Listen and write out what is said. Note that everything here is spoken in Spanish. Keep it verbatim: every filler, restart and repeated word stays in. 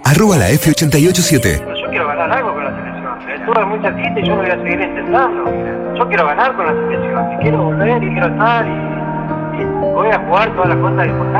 arroba la F ochenta y ocho siete. Yo quiero ganar algo con la selección. Estuve muy cerquita y yo lo voy a seguir intentando. Yo quiero ganar con la selección. Y quiero volver y quiero estar y, y voy a jugar todas las cosas importantes.